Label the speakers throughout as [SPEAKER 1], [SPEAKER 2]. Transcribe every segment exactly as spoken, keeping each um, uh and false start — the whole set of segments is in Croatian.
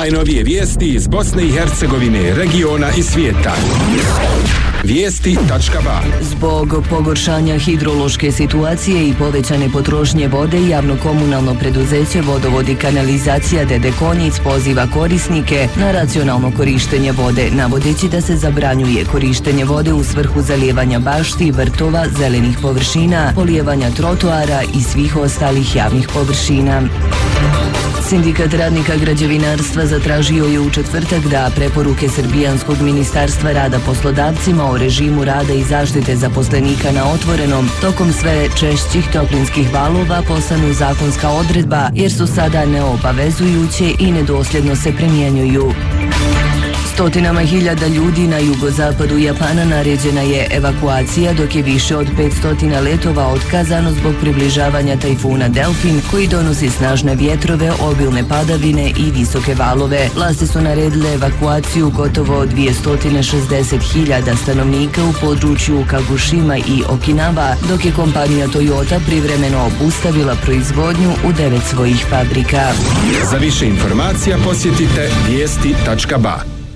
[SPEAKER 1] Najnovije vijesti iz Bosne i Hercegovine, regiona i svijeta. Vijesti tačka ba.
[SPEAKER 2] Zbog pogoršanja hidrološke situacije i povećane potrošnje vode, javno-komunalno preduzeće Vodovod i kanalizacija Dede Konjic poziva korisnike na racionalno korištenje vode, navodeći da se zabranjuje korištenje vode u svrhu zalijevanja bašti, vrtova, zelenih površina, polijevanja trotoara i svih ostalih javnih površina. Sindikat radnika građevinarstva zatražio je u četvrtak da preporuke Srbijanskog ministarstva rada poslodavcima o režimu rada i zaštite zaposlenika na otvorenom tokom sve češćih toplinskih valova postanu zakonska odredba, jer su sada neobavezujuće i nedosljedno se primjenjuju. Stotinama hiljada ljudi na jugozapadu Japana naređena je evakuacija, dok je više od petsto letova otkazano zbog približavanja tajfuna Delfin, koji donosi snažne vjetrove, obilne padavine i visoke valove. Vlasti su naredile evakuaciju gotovo dvjesto šezdeset hiljada stanovnika u području Kagošima i Okinawa, dok je kompanija Toyota privremeno obustavila proizvodnju u devet svojih fabrika.
[SPEAKER 1] Za više informacija posjetite vijesti tačka ba.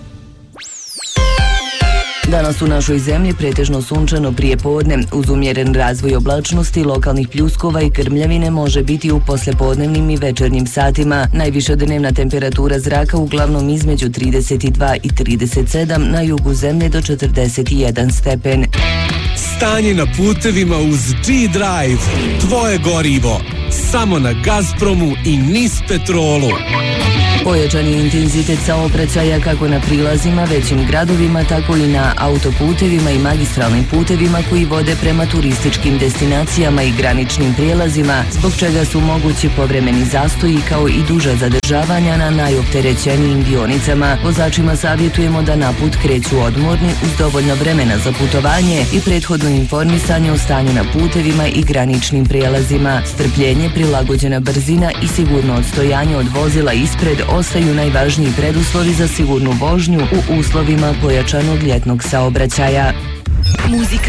[SPEAKER 2] Danas u našoj zemlji pretežno sunčano prije podne, uz umjeren razvoj oblačnosti, lokalnih pljuskova i krmljavine može biti u poslijepodnevnim i večernjim satima. Najviša dnevna temperatura zraka uglavnom između trideset dva i trideset sedam, na jugu zemlje do četrdeset jedan stepen.
[SPEAKER 3] Stanje na putevima uz G-Drive, tvoje gorivo, samo na Gazpromu i Nis Petrolu.
[SPEAKER 2] Pojačan je intenzitet saobraćaja kako na prilazima većim gradovima, tako i na autoputevima i magistralnim putevima koji vode prema turističkim destinacijama i graničnim prijelazima, zbog čega su mogući povremeni zastoji kao i duža zadržavanja na najopterećenijim dionicama. Vozačima savjetujemo da na put kreću odmorni uz dovoljno vremena za putovanje i prethodno informisanje o stanju na putevima i graničnim prijelazima. Strpljenje, prilagođena brzina i sigurno odstojanje od vozila ispred ostaju najvažniji preduslovi za sigurnu vožnju u uslovima pojačanog ljetnog saobraćaja. Muzika